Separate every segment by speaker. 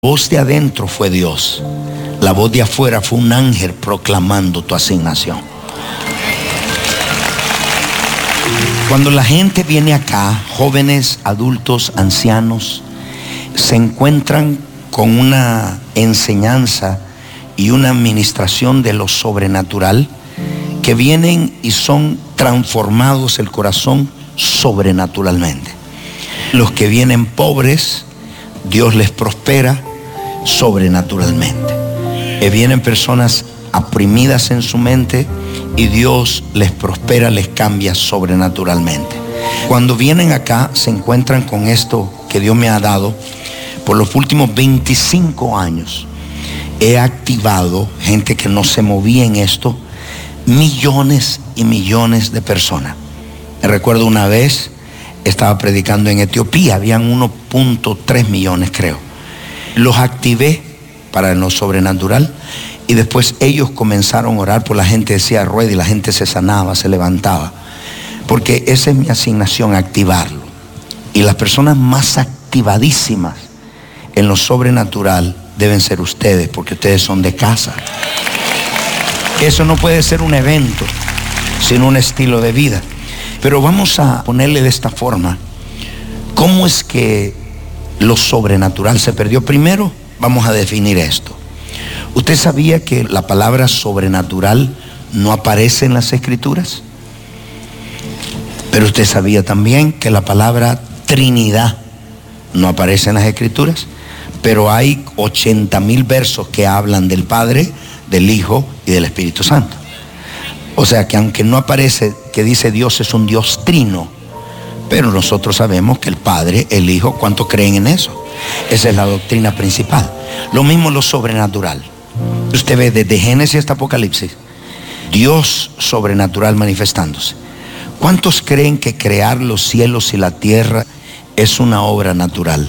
Speaker 1: voz de adentro fue Dios. La voz de afuera fue un ángel proclamando tu asignación. Cuando la gente viene acá, jóvenes, adultos, ancianos, se encuentran con una enseñanza y una administración de lo sobrenatural, que vienen y son transformados el corazón sobrenaturalmente. Los que vienen pobres, Dios les prospera sobrenaturalmente. Vienen personas oprimidas en su mente y Dios les prospera, les cambia sobrenaturalmente. Cuando vienen acá se encuentran con esto que Dios me ha dado. Por los últimos 25 años he activado gente que no se movía en esto, millones y millones de personas. Me recuerdo una vez estaba predicando en Etiopía, habían 1.3 millones creo. Los activé para lo sobrenatural y después ellos comenzaron a orar por la gente, decía rueda y la gente se sanaba, se levantaba, porque esa es mi asignación, activarlo. Y las personas más activadísimas en lo sobrenatural deben ser ustedes, porque ustedes son de casa. Eso no puede ser un evento, sino un estilo de vida. Pero vamos a ponerle de esta forma, ¿cómo es que lo sobrenatural se perdió? Primero vamos a definir esto. ¿Usted sabía que la palabra sobrenatural no aparece en las Escrituras? Pero usted sabía también que la palabra Trinidad no aparece en las Escrituras, pero hay 80,000 versos que hablan del Padre, del Hijo y del Espíritu Santo. O sea que aunque no aparece que dice Dios es un Dios trino, pero nosotros sabemos que el Padre, el Hijo, ¿cuántos creen en eso? Esa es la doctrina principal. Lo mismo lo sobrenatural. Usted ve desde Génesis hasta Apocalipsis, Dios sobrenatural manifestándose. ¿Cuántos creen que crear los cielos y la tierra es una obra natural?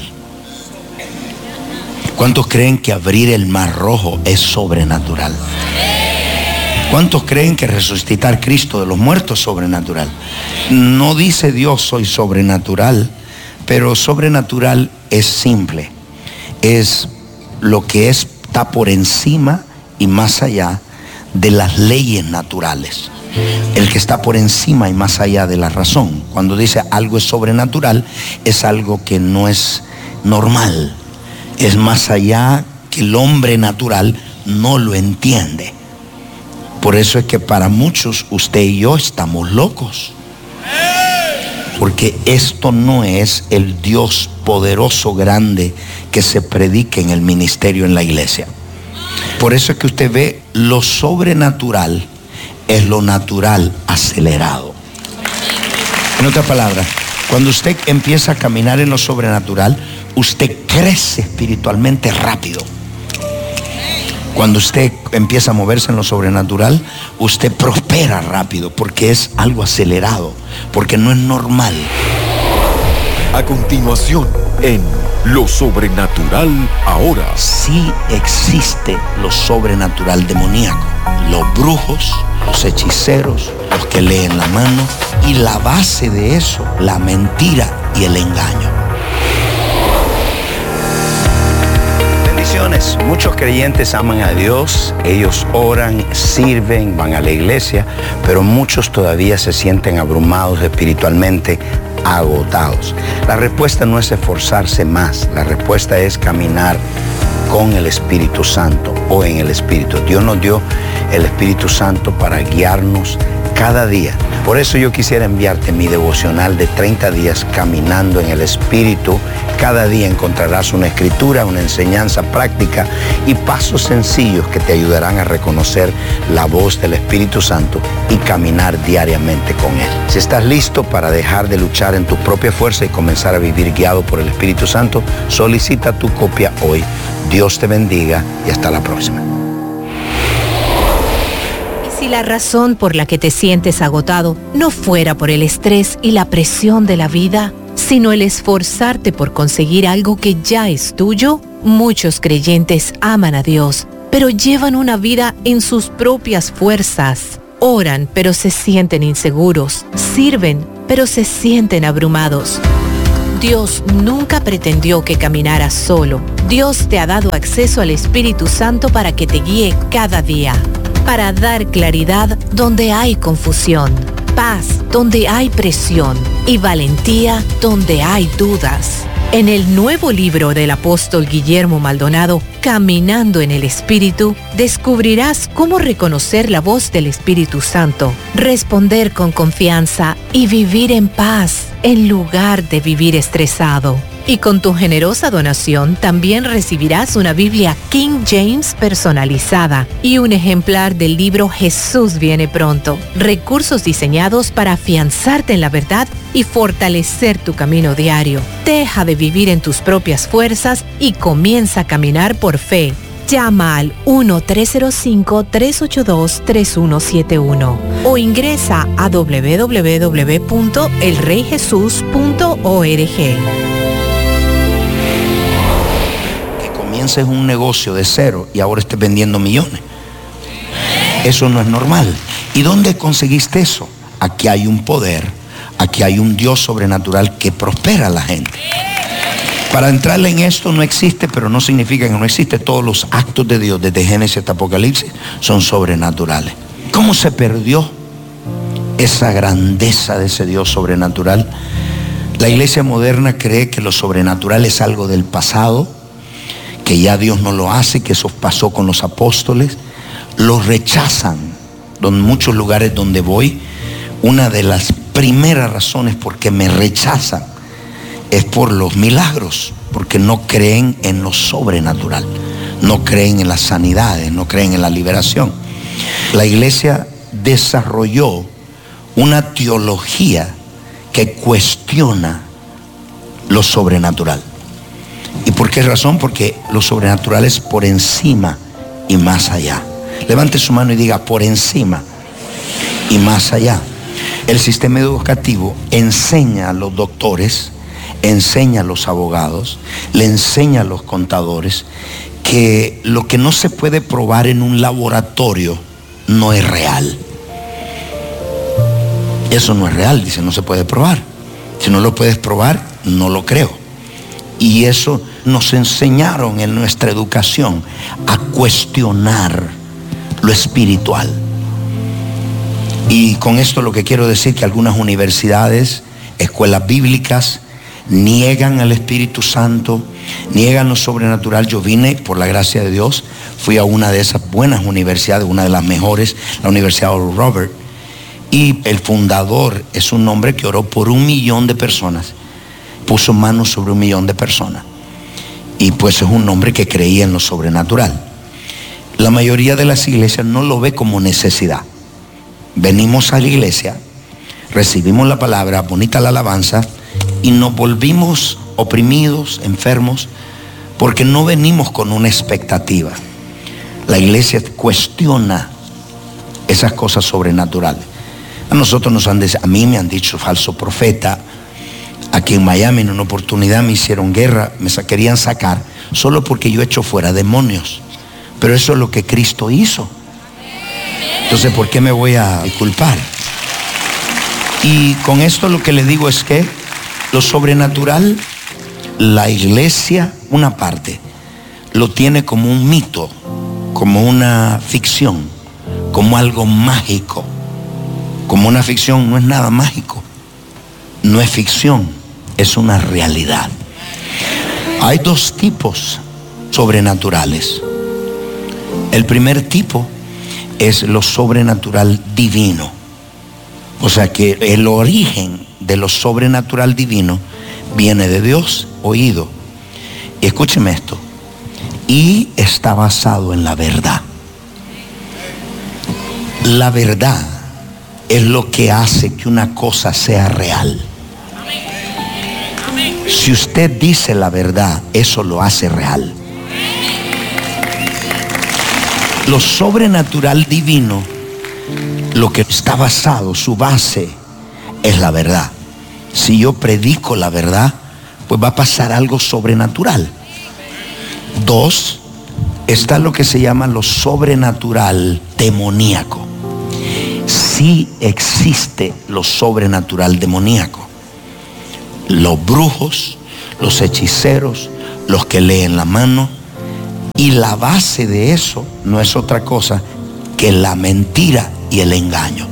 Speaker 1: ¿Cuántos creen que abrir el mar rojo es sobrenatural? ¿Cuántos creen que resucitar a Cristo de los muertos es sobrenatural? No dice Dios soy sobrenatural, pero sobrenatural es simple. Es lo que está por encima y más allá de las leyes naturales. El que está por encima y más allá de la razón. Cuando dice algo es sobrenatural, es algo que no es normal. Es más allá que el hombre natural no lo entiende. Por eso es que para muchos usted y yo estamos locos. Porque esto no es el Dios poderoso, grande, que se predica en el ministerio, en la iglesia. Por eso es que usted ve lo sobrenatural es lo natural acelerado. En otras palabras, cuando usted empieza a caminar en lo sobrenatural, usted crece espiritualmente rápido. Cuando usted empieza a moverse en lo sobrenatural, usted prospera rápido, porque es algo acelerado, porque no es normal.
Speaker 2: A continuación, en Lo Sobrenatural Ahora.
Speaker 1: Sí existe lo sobrenatural demoníaco. Los brujos, los hechiceros, los que leen la mano, y la base de eso, la mentira y el engaño. Muchos creyentes aman a Dios, ellos oran, sirven, van a la iglesia, pero muchos todavía se sienten abrumados espiritualmente, agotados. La respuesta no es esforzarse más, la respuesta es caminar con el Espíritu Santo o en el Espíritu. Dios nos dio el Espíritu Santo para guiarnos cada día. Por eso yo quisiera enviarte mi devocional de 30 días caminando en el Espíritu. Cada día encontrarás una escritura, una enseñanza práctica y pasos sencillos que te ayudarán a reconocer la voz del Espíritu Santo y caminar diariamente con Él. Si estás listo para dejar de luchar en tu propia fuerza y comenzar a vivir guiado por el Espíritu Santo, solicita tu copia hoy. Dios te bendiga y hasta la próxima.
Speaker 3: Si la razón por la que te sientes agotado no fuera por el estrés y la presión de la vida, sino el esforzarte por conseguir algo que ya es tuyo, muchos creyentes aman a Dios, pero llevan una vida en sus propias fuerzas. Oran, pero se sienten inseguros. Sirven, pero se sienten abrumados. Dios nunca pretendió que caminaras solo. Dios te ha dado acceso al Espíritu Santo para que te guíe cada día, para dar claridad donde hay confusión, paz donde hay presión y valentía donde hay dudas. En el nuevo libro del apóstol Guillermo Maldonado, Caminando en el Espíritu, descubrirás cómo reconocer la voz del Espíritu Santo, responder con confianza y vivir en paz en lugar de vivir estresado. Y con tu generosa donación también recibirás una Biblia King James personalizada y un ejemplar del libro Jesús viene pronto. Recursos diseñados para afianzarte en la verdad y fortalecer tu camino diario. Deja de vivir en tus propias fuerzas y comienza a caminar por fe. Llama al 1-305-382-3171 o ingresa a www.elreyjesus.org.
Speaker 1: Comiences un negocio de cero y ahora estés vendiendo millones. Eso no es normal. ¿Y dónde conseguiste eso? Aquí hay un poder, aquí hay un Dios sobrenatural que prospera a la gente. Para entrarle en esto no existe, pero no significa que no existe. Todos los actos de Dios, desde Génesis hasta Apocalipsis, son sobrenaturales. ¿Cómo se perdió esa grandeza de ese Dios sobrenatural? La iglesia moderna cree que lo sobrenatural es algo del pasado, que ya Dios no lo hace, que eso pasó con los apóstoles. Lo rechazan. En muchos lugares donde voy, una de las primeras razones por que me rechazan es por los milagros, porque no creen en lo sobrenatural, no creen en las sanidades, no creen en la liberación. La iglesia desarrolló una teología que cuestiona lo sobrenatural. ¿Y por qué razón? Porque lo sobrenatural es por encima y más allá. Levante su mano y diga: por encima y más allá. El sistema educativo enseña a los doctores, enseña a los abogados, le enseña a los contadores que lo que no se puede probar en un laboratorio no es real. Eso no es real, dice, no se puede probar. Si no lo puedes probar, no lo creo. Y eso nos enseñaron en nuestra educación, a cuestionar lo espiritual. Y con esto lo que quiero decir que algunas universidades, escuelas bíblicas, niegan al Espíritu Santo, niegan lo sobrenatural. Yo vine, por la gracia de Dios, fui a una de esas buenas universidades, una de las mejores, la Universidad Oral Roberts, y el fundador es un hombre que oró por 1 millón de personas, puso manos sobre 1 millón de personas, y pues es un hombre que creía en lo sobrenatural. La mayoría de las iglesias no lo ve como necesidad. Venimos a la iglesia, recibimos la palabra, bonita la alabanza, y nos volvimos oprimidos, enfermos, porque no venimos con una expectativa. La iglesia cuestiona esas cosas sobrenaturales. A nosotros a mí me han dicho falso profeta. Aquí en Miami en una oportunidad me hicieron guerra, me querían sacar solo porque yo echo fuera demonios. Pero eso es lo que Cristo hizo. Entonces, ¿por qué me voy a culpar? Y con esto lo que le digo es que lo sobrenatural, la iglesia, una parte, lo tiene como un mito, como una ficción, como algo mágico. Como una ficción, no es nada mágico, no es ficción, es una realidad. Hay 2 tipos sobrenaturales. El primer tipo es lo sobrenatural divino. O sea que el origen de lo sobrenatural divino viene de Dios, oído. Y escúcheme esto. Y está basado en la verdad. La verdad es lo que hace que una cosa sea real. Si usted dice la verdad, eso lo hace real. Lo sobrenatural divino, lo que está basado, su base, es la verdad. Si yo predico la verdad, pues va a pasar algo sobrenatural. 2, está lo que se llama lo sobrenatural demoníaco. Sí existe lo sobrenatural demoníaco. los brujos, los hechiceros, los que leen la mano. Y la base de eso no es otra cosa que la mentira y el engaño.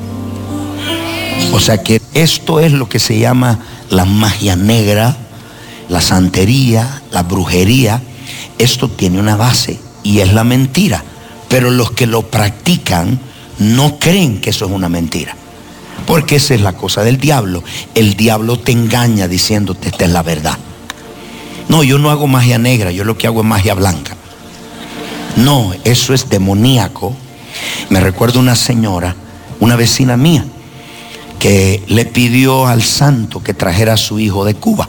Speaker 1: O sea que esto es lo que se llama la magia negra, la santería, la brujería. Esto tiene una base y es la mentira. Pero los que lo practican no creen que eso es una mentira. Porque esa es la cosa del diablo. El diablo te engaña diciéndote esta es la verdad. No, yo no hago magia negra, yo lo que hago es magia blanca. No, eso es demoníaco. Me recuerdo una señora, una vecina mía, que le pidió al santo que trajera a su hijo de Cuba.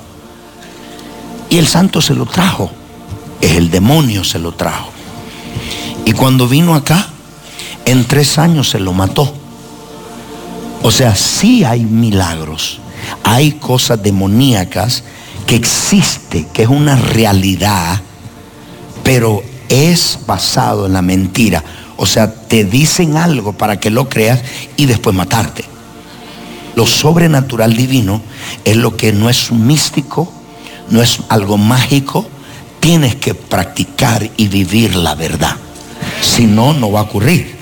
Speaker 1: Y el santo se lo trajo. El demonio se lo trajo. Y cuando vino acá, en 3 años se lo mató. O sea, sí hay milagros, hay cosas demoníacas que existe, que es una realidad, pero es basado en la mentira. O sea, te dicen algo para que lo creas y después matarte. Lo sobrenatural divino es lo que no es un místico, no es algo mágico. Tienes que practicar y vivir la verdad. Si no, no va a ocurrir.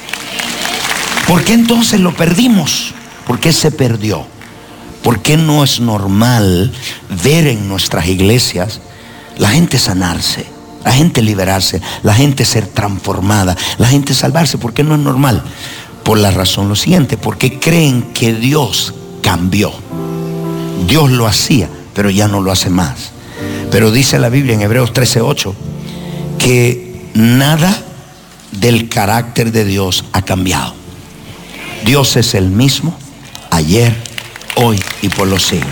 Speaker 1: ¿Por qué entonces lo perdimos? ¿Por qué se perdió? ¿Por qué no es normal ver en nuestras iglesias la gente sanarse, la gente liberarse, la gente ser transformada, la gente salvarse? ¿Por qué no es normal? Por la razón lo siguiente, porque creen que Dios cambió. Dios lo hacía, pero ya no lo hace más. Pero dice la Biblia en Hebreos 13:8 que nada del carácter de Dios ha cambiado. Dios es el mismo ayer, hoy y por los siglos.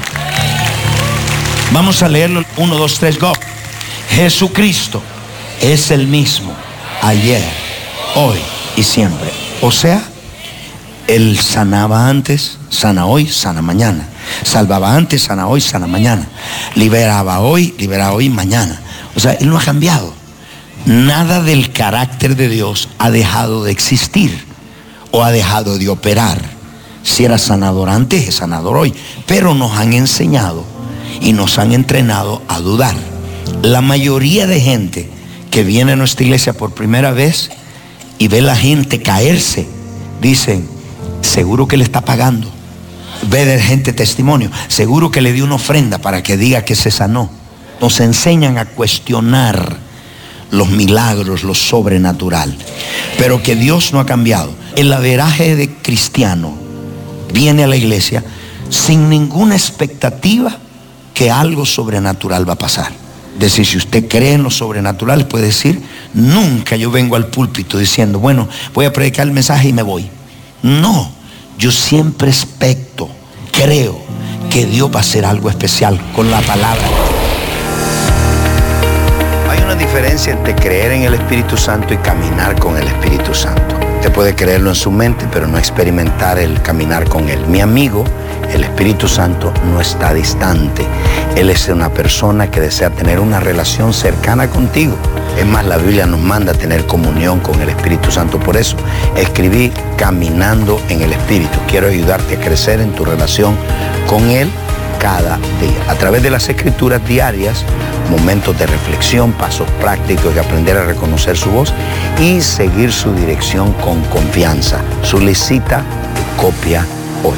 Speaker 1: Vamos a leerlo. 1, 2, 3, go. Jesucristo es el mismo ayer, hoy y siempre. O sea, Él sanaba antes, sana hoy, sana mañana. Salvaba antes, sana hoy, sana mañana. Liberaba hoy, libera hoy, mañana. O sea, Él no ha cambiado. Nada del carácter de Dios ha dejado de existir o ha dejado de operar. Si era sanador antes, es sanador hoy. Pero nos han enseñado y nos han entrenado a dudar. La mayoría de gente que viene a nuestra iglesia por primera vez y ve a la gente caerse, dicen, seguro que le está pagando. Ve de gente testimonio, seguro que le dio una ofrenda para que diga que se sanó. Nos enseñan a cuestionar los milagros, lo sobrenatural. Pero que Dios no ha cambiado. El averaje de cristiano viene a la iglesia sin ninguna expectativa que algo sobrenatural va a pasar. Es decir, si usted cree en lo sobrenatural, puede decir, nunca yo vengo al púlpito diciendo, bueno, voy a predicar el mensaje y me voy. No, yo siempre expecto, creo que Dios va a hacer algo especial con la palabra. Hay una diferencia entre creer en el Espíritu Santo y caminar con el Espíritu Santo. Usted puede creerlo en su mente, pero no experimentar el caminar con Él. Mi amigo, el Espíritu Santo no está distante. Él es una persona que desea tener una relación cercana contigo. Es más, la Biblia nos manda a tener comunión con el Espíritu Santo. Por eso escribí Caminando en el Espíritu. Quiero ayudarte a crecer en tu relación con Él cada día. A través de las escrituras diarias, momentos de reflexión, pasos prácticos de aprender a reconocer su voz y seguir su dirección con confianza. Solicita tu copia hoy.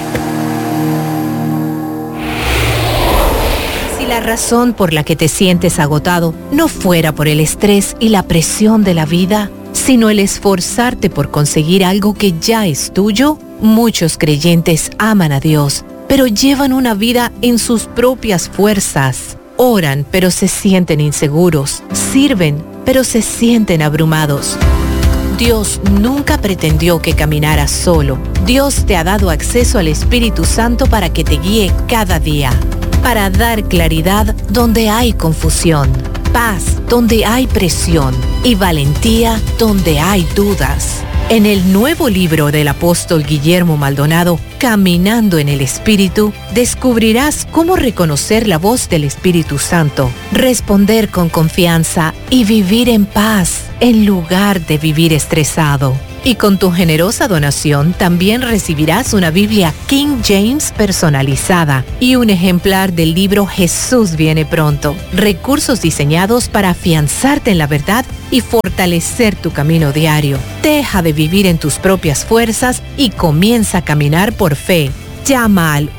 Speaker 3: Si la razón por la que te sientes agotado no fuera por el estrés y la presión de la vida, sino el esforzarte por conseguir algo que ya es tuyo, muchos creyentes aman a Dios, pero llevan una vida en sus propias fuerzas. Oran, pero se sienten inseguros. Sirven, pero se sienten abrumados. Dios nunca pretendió que caminaras solo. Dios te ha dado acceso al Espíritu Santo para que te guíe cada día, para dar claridad donde hay confusión, paz donde hay presión y valentía donde hay dudas. En el nuevo libro del apóstol Guillermo Maldonado, Caminando en el Espíritu, descubrirás cómo reconocer la voz del Espíritu Santo, responder con confianza y vivir en paz en lugar de vivir estresado. Y con tu generosa donación también recibirás una Biblia King James personalizada y un ejemplar del libro Jesús viene pronto. Recursos diseñados para afianzarte en la verdad y fortalecer tu camino diario. Deja de vivir en tus propias fuerzas y comienza a caminar por fe. Llama al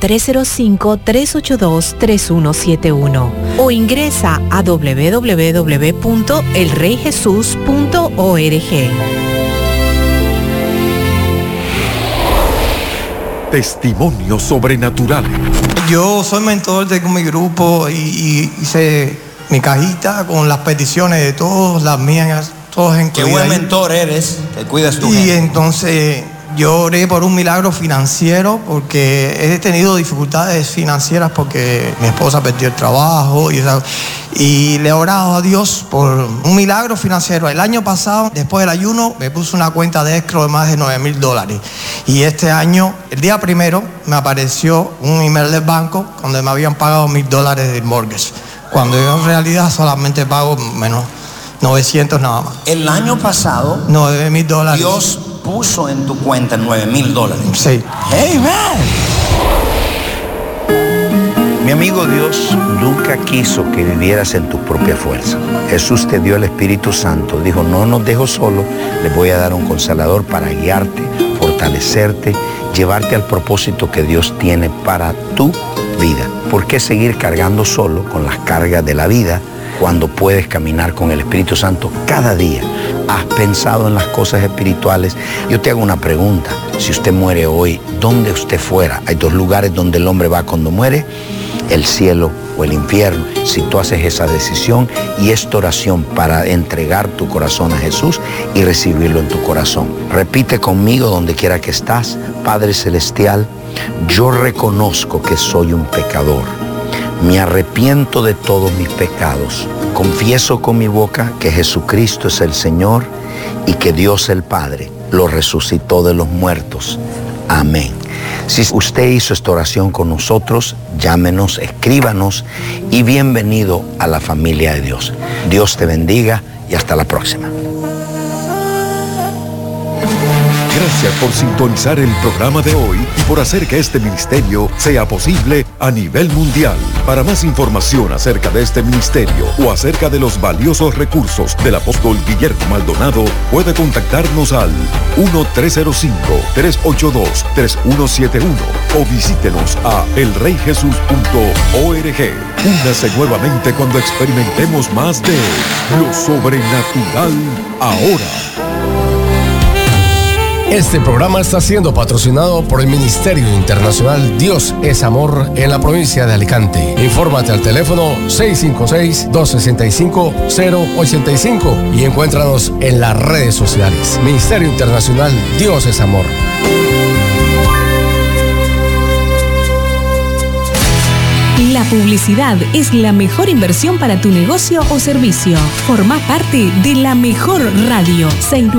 Speaker 3: 1-305-382-3171 o ingresa a www.elreyjesus.org.
Speaker 2: Testimonios sobrenaturales.
Speaker 4: Yo soy mentor de mi grupo y hice mi cajita con las peticiones de todos, las mías, todos en
Speaker 1: Qué buen mentor eres, que cuidas tu gente.
Speaker 4: Y entonces yo oré por un milagro financiero porque he tenido dificultades financieras porque mi esposa perdió el trabajo y le he orado a Dios por un milagro financiero. El año pasado, después del ayuno, me puse una cuenta de escro de más de $9,000. Y este año, el día primero, me apareció un email del banco donde me habían pagado $1,000 del mortgage, cuando yo en realidad solamente pago menos 900 nada más.
Speaker 1: El año pasado,
Speaker 4: $9,000.
Speaker 1: Dios puso en tu cuenta $9,000.
Speaker 4: Sí.
Speaker 1: Hey, man. Mi amigo, Dios nunca quiso que vivieras en tu propia fuerza. Jesús te dio el Espíritu Santo. Dijo, no nos dejo solo, le voy a dar un consolador para guiarte, fortalecerte, llevarte al propósito que Dios tiene para tu vida. ¿Por qué seguir cargando solo con las cargas de la vida cuando puedes caminar con el Espíritu Santo cada día? ¿Has pensado en las cosas espirituales? Yo te hago una pregunta. Si usted muere hoy, ¿dónde usted fuera? Hay dos lugares donde el hombre va cuando muere: el cielo o el infierno. Si tú haces esa decisión y esta oración para entregar tu corazón a Jesús y recibirlo en tu corazón. Repite conmigo donde quiera que estás. Padre Celestial, yo reconozco que soy un pecador. Me arrepiento de todos mis pecados. Confieso con mi boca que Jesucristo es el Señor y que Dios el Padre lo resucitó de los muertos. Amén. Si usted hizo esta oración con nosotros, llámenos, escríbanos y bienvenido a la familia de Dios. Dios te bendiga y hasta la próxima.
Speaker 2: Gracias por sintonizar el programa de hoy y por hacer que este ministerio sea posible a nivel mundial. Para más información acerca de este ministerio o acerca de los valiosos recursos del apóstol Guillermo Maldonado, puede contactarnos al 1-305-382-3171 o visítenos a elreyjesus.org. Únase nuevamente cuando experimentemos más de lo sobrenatural ahora.
Speaker 5: Este programa está siendo patrocinado por el Ministerio Internacional Dios es Amor en la provincia de Alicante. Infórmate al teléfono 656-265-085 y encuéntranos en las redes sociales. Ministerio Internacional Dios es Amor.
Speaker 6: La publicidad es la mejor inversión para tu negocio o servicio. Forma parte de la mejor radio.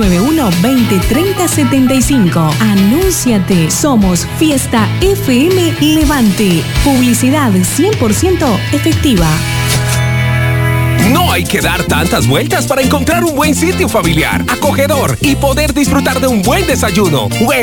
Speaker 6: 691-2030-75. Anúnciate. Somos Fiesta FM Levante. Publicidad 100% efectiva.
Speaker 7: No hay que dar tantas vueltas para encontrar un buen sitio familiar, acogedor y poder disfrutar de un buen desayuno.